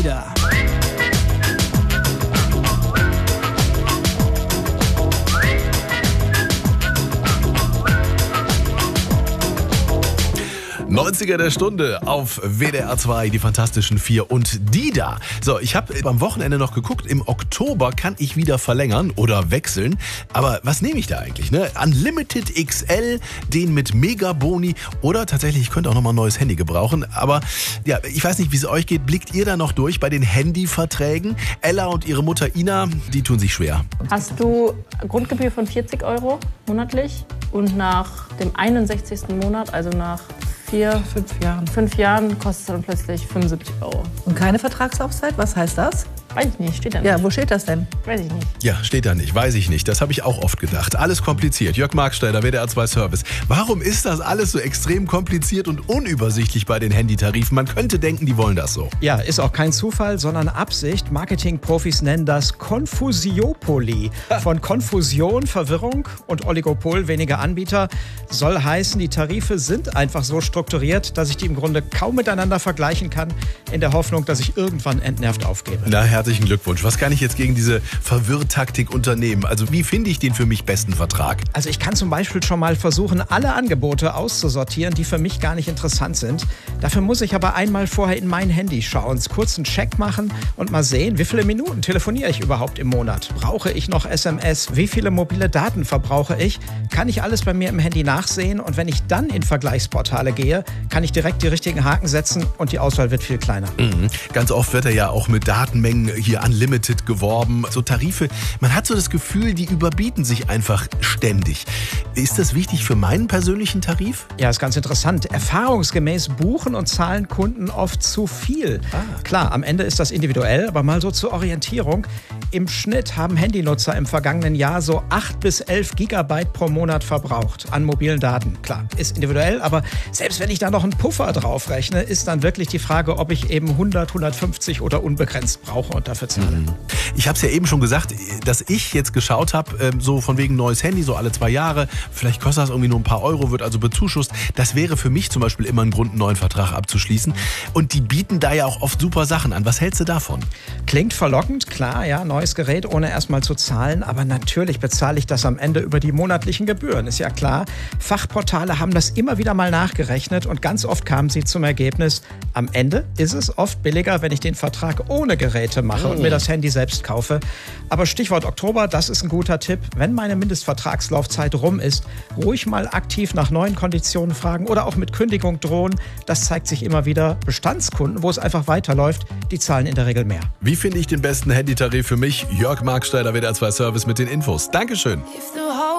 wieder. »90er der Stunde« auf WDR 2, die Fantastischen Vier und die da. So, ich habe am Wochenende noch geguckt, im Oktober kann ich wieder verlängern oder wechseln. Aber was nehme ich da eigentlich? Ne? Unlimited XL, den mit Megaboni oder tatsächlich, ich könnte auch nochmal ein neues Handy gebrauchen. Aber ja, ich weiß nicht, wie es euch geht. Blickt ihr da noch durch bei den Handyverträgen? Ella und ihre Mutter Ina, die tun sich schwer. Hast du Grundgebühr von 40 € monatlich und nach dem 61. Monat, also nach 5 Jahren kostet es dann plötzlich 75 €. Und keine Vertragslaufzeit? Was heißt das? Weiß ich nicht, steht da nicht. Ja, wo steht das denn? Weiß ich nicht. Ja, steht da nicht, weiß ich nicht. Das habe ich auch oft gedacht. Alles kompliziert. Jörg Marksteiner, WDR 2 Service. Warum ist das alles so extrem kompliziert und unübersichtlich bei den Handytarifen? Man könnte denken, die wollen das so. Ja, ist auch kein Zufall, sondern Absicht. Marketingprofis nennen das Konfusiopoly. Von Konfusion, Verwirrung und Oligopol, weniger Anbieter, soll heißen, die Tarife sind einfach so strukturiert, dass ich die im Grunde kaum miteinander vergleichen kann, in der Hoffnung, dass ich irgendwann entnervt aufgebe. Na, herzlichen Glückwunsch. Was kann ich jetzt gegen diese Verwirrtaktik unternehmen? Also wie finde ich den für mich besten Vertrag? Also ich kann zum Beispiel schon mal versuchen, alle Angebote auszusortieren, die für mich gar nicht interessant sind. Dafür muss ich aber einmal vorher in mein Handy schauen, kurz einen Check machen und mal sehen, wie viele Minuten telefoniere ich überhaupt im Monat? Brauche ich noch SMS? Wie viele mobile Daten verbrauche ich? Kann ich alles bei mir im Handy nachsehen? Und wenn ich dann in Vergleichsportale gehe, kann ich direkt die richtigen Haken setzen und die Auswahl wird viel kleiner. Ganz oft wird ja auch mit Datenmengen hier Unlimited geworben. So Tarife, man hat so das Gefühl, die überbieten sich einfach ständig. Ist das wichtig für meinen persönlichen Tarif? Ja, ist ganz interessant. Erfahrungsgemäß buchen und zahlen Kunden oft zu viel. Klar, am Ende ist das individuell, aber mal so zur Orientierung. Im Schnitt haben Handynutzer im vergangenen Jahr so 8 bis 11 Gigabyte pro Monat verbraucht an mobilen Daten. Klar, ist individuell, aber selbst wenn ich da noch einen Puffer draufrechne, ist dann wirklich die Frage, ob ich eben 100, 150 oder unbegrenzt brauche und dafür zahle. Ich habe es ja eben schon gesagt, dass ich jetzt geschaut habe, so von wegen neues Handy, so alle 2 Jahre, vielleicht kostet das irgendwie nur ein paar Euro, wird also bezuschusst. Das wäre für mich zum Beispiel immer ein Grund, einen neuen Vertrag abzuschließen. Und die bieten da ja auch oft super Sachen an. Was hältst du davon? Klingt verlockend, klar, ja, neues Gerät, ohne erstmal zu zahlen. Aber natürlich bezahle ich das am Ende über die monatlichen Gebühren, ist ja klar. Fachportale haben das immer wieder mal nachgerechnet und ganz oft kamen sie zum Ergebnis, am Ende ist es oft billiger, wenn ich den Vertrag ohne Geräte mache und mir das Handy selbst kaufe. Aber Stichwort Oktober, das ist ein guter Tipp. Wenn meine Mindestvertragslaufzeit rum ist, ruhig mal aktiv nach neuen Konditionen fragen oder auch mit Kündigung drohen. Das zeigt sich immer wieder. Bestandskunden, wo es einfach weiterläuft, die zahlen in der Regel mehr. Wie finde ich den besten Handytarif für mich? Jörg Marksteiner, WDR 2 Service mit den Infos. Dankeschön.